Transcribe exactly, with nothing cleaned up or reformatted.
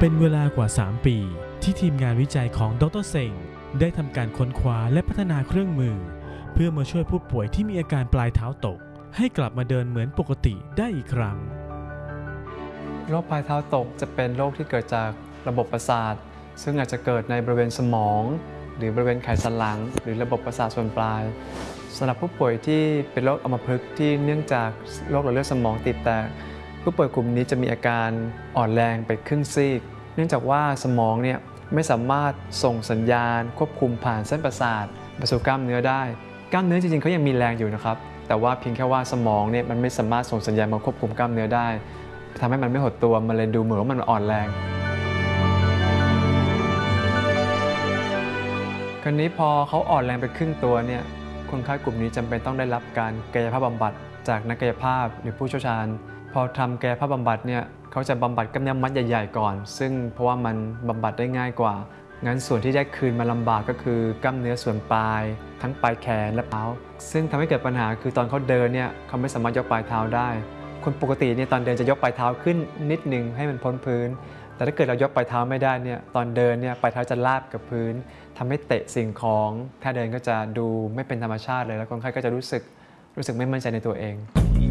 เป็นเวลากว่าสามปีที่ทีมงานวิจัยของดรเซงได้ทำการค้นคว้าและพัฒนาเครื่องมือเพื่อมาช่วยผู้ป่วยที่มีอาการปลายเท้าตกให้กลับมาเดินเหมือนปกติได้อีกครั้งโรคปลายเท้าตกจะเป็นโรคที่เกิดจากระบบประสาทซึ่งอาจจะเกิดในบริเวณสมองหรือบริเวณไขสันหลังหรือระบบประสาทส่วนปลายสำหรับผู้ป่วยที่เป็นโรคอัมพฤกษ์ที่เนื่องจากโรคหลอดเลือดสมองตีบแตกผู้ป่วยกลุ่มนี้จะมีอาการอ่อนแรงไปครึ่งซีกเนื่องจากว่าสมองเนี่ยไม่สามารถส่งสัญญาณควบคุมผ่านเส้นประสาทไปสู่กล้ามเนื้อได้กล้ามเนื้อจริงๆเขายังมีแรงอยู่นะครับแต่ว่าเพียงแค่ว่าสมองเนี่ยมันไม่สามารถส่งสัญญาณมาควบคุมกล้ามเนื้อได้ทำให้มันไม่หดตัวมันเลยดูเหมือนว่ามันอ่อนแรงคราวนี้พอเขาอ่อนแรงไปครึ่งตัวเนี่ยคนไข้กลุ่มนี้จำเป็นต้องได้รับการกายภาพบำบัดจากนักกายภาพหรือผู้เชี่ยวชาญพอทำกายภาพบำบัดเนี่ยเขาจะบำบัดกล้ามเนื้อมัดใหญ่ๆก่อนซึ่งเพราะว่ามันบำบัดได้ง่ายกว่างั้นส่วนที่ได้คืนมาลำบากก็คือกล้ามเนื้อส่วนปลายทั้งปลายแขนและเท้าซึ่งทำให้เกิดปัญหาคือตอนเขาเดินเนี่ยเขาไม่สามารถยกปลายเท้าได้คนปกติเนี่ยตอนเดินจะยกปลายเท้าขึ้นนิดนึงให้มันพ้นพื้นแต่ถ้าเกิดเรายกปลายเท้าไม่ได้เนี่ยตอนเดินเนี่ยปลายเท้าจะลาบกับพื้นทำให้เตะสิ่งของถ้าเดินก็จะดูไม่เป็นธรรมชาติเลยแล้วคนไข้ก็จะรู้สึกรู้สึกไม่มั่นใจในตัวเอง